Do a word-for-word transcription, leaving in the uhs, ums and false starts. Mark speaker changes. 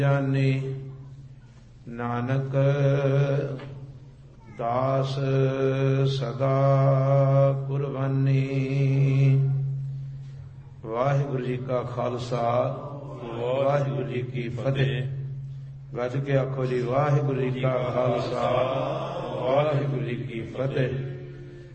Speaker 1: ਜਾਨੀ ਨਾਨਕ ਦਾਸ ਸਦਾ ਕੁਰਬਾਨੀ। ਵਾਹਿਗੁਰੂ ਜੀ ਕਾ ਖਾਲਸਾ, ਵਾਹਿਗੁਰੂ ਜੀ ਕੀ ਫਤਿਹ। ਗੱਜ ਕੇ ਆਖੋ ਜੀ, ਵਾਹਿਗੁਰੂ ਜੀ ਕਾ ਖਾਲਸਾ, ਵਾਹਿਗੁਰੂ ਜੀ ਕੀ ਫਤਿਹ।